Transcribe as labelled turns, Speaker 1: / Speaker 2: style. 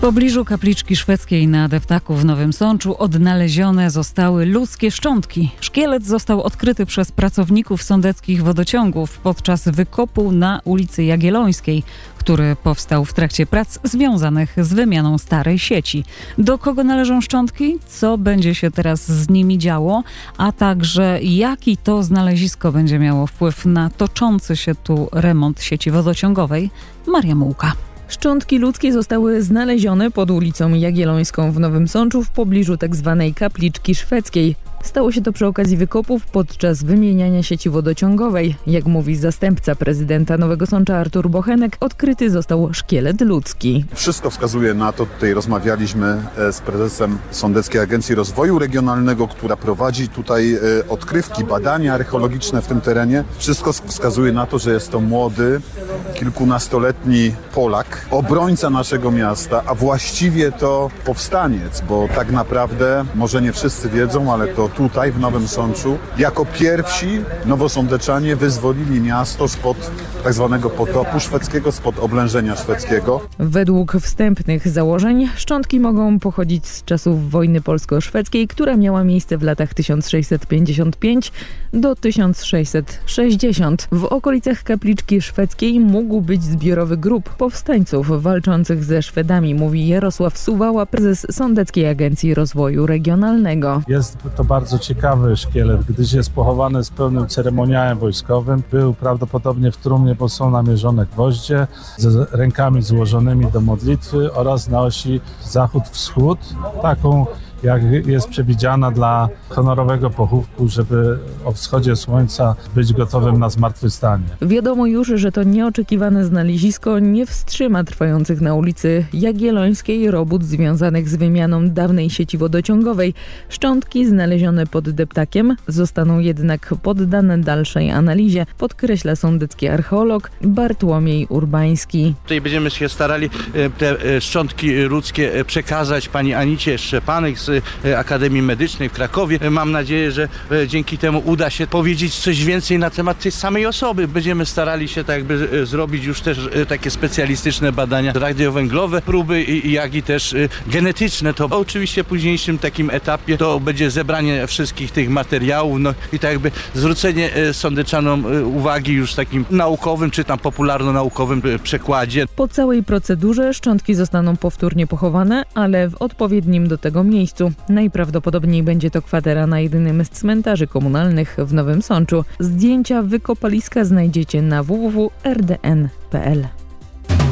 Speaker 1: pobliżu kapliczki szwedzkiej na Deptaku w Nowym Sączu odnalezione zostały ludzkie szczątki. Szkielet został odkryty przez pracowników sądeckich wodociągów podczas wykopu na ulicy Jagiellońskiej, który powstał w trakcie prac związanych z wymianą starej sieci. Do kogo należą szczątki? Co będzie się teraz z nimi działo? A także jaki to znalezisko będzie miało wpływ na toczący się tu remont sieci wodociągowej? Maria Mułka.
Speaker 2: Szczątki ludzkie zostały znalezione pod ulicą Jagiellońską w Nowym Sączu w pobliżu tzw. kapliczki szwedzkiej. Stało się to przy okazji wykopów podczas wymieniania sieci wodociągowej. Jak mówi zastępca prezydenta Nowego Sącza Artur Bochenek, odkryty został szkielet ludzki.
Speaker 3: Wszystko wskazuje na to, tutaj rozmawialiśmy z prezesem Sądeckiej Agencji Rozwoju Regionalnego, która prowadzi tutaj odkrywki, badania archeologiczne w tym terenie. Wszystko wskazuje na to, że jest to młody, kilkunastoletni Polak, obrońca naszego miasta, a właściwie to powstaniec, bo tak naprawdę, może nie wszyscy wiedzą, ale to tutaj w Nowym Sączu jako pierwsi nowosądeczanie wyzwolili miasto spod tak zwanego potopu szwedzkiego, spod oblężenia szwedzkiego.
Speaker 2: Według wstępnych założeń szczątki mogą pochodzić z czasów wojny polsko-szwedzkiej, która miała miejsce w latach 1655 do 1660. W okolicach kapliczki szwedzkiej mógł być zbiorowy grup powstańców walczących ze Szwedami, mówi Jarosław Suwała, prezes Sądeckiej Agencji Rozwoju Regionalnego.
Speaker 4: Jest to bardzo ciekawy szkielet, gdyż jest pochowany z pełnym ceremoniałem wojskowym. Był prawdopodobnie w trumnie, bo są namierzone gwoździe z rękami złożonymi do modlitwy oraz na osi zachód-wschód, taką jak jest przewidziana dla honorowego pochówku, żeby o wschodzie słońca być gotowym na zmartwychwstanie.
Speaker 2: Wiadomo już, że to nieoczekiwane znalezisko nie wstrzyma trwających na ulicy Jagiellońskiej robót związanych z wymianą dawnej sieci wodociągowej. Szczątki znalezione pod Deptakiem zostaną jednak poddane dalszej analizie, podkreśla sądecki archeolog Bartłomiej Urbański.
Speaker 5: Tutaj będziemy się starali te szczątki ludzkie przekazać pani Anicie Szczepanek z Akademii Medycznej w Krakowie. Mam nadzieję, że dzięki temu uda się powiedzieć coś więcej na temat tej samej osoby. Będziemy starali się tak jakby zrobić już też takie specjalistyczne badania radiowęglowe, próby, jak i też genetyczne. To oczywiście w późniejszym takim etapie to będzie zebranie wszystkich tych materiałów, no i tak jakby zwrócenie sądeczanom uwagi już w takim naukowym czy tam popularno-naukowym przekładzie.
Speaker 2: Po całej procedurze szczątki zostaną powtórnie pochowane, ale w odpowiednim do tego miejscu. Najprawdopodobniej będzie to kwatera na jednym z cmentarzy komunalnych w Nowym Sączu. Zdjęcia wykopaliska znajdziecie na www.rdn.pl.